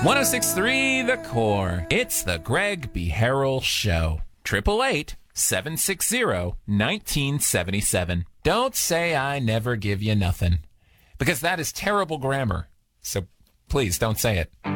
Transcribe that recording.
1063 The Core. It's the Greg B. Harrell Show. 888-760-1977. Don't say I never give you nothing, because that is terrible grammar. So please don't say it.